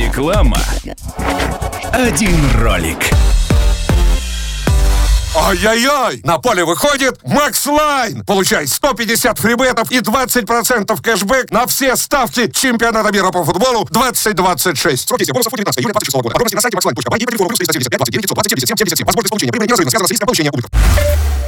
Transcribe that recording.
Реклама. Один ролик. Ай-яй-яй! На поле выходит Макс Лайн! Получай 150 фрибетов и 20% кэшбэк на все ставки чемпионата мира по футболу 2026. Срок действия бонусов 19 июля 2026 года. Подробности на сайте maxline.by и по телефону +375 29 527 77 77. Возможность получения прибыли неразрывно связана с риском получения убытков.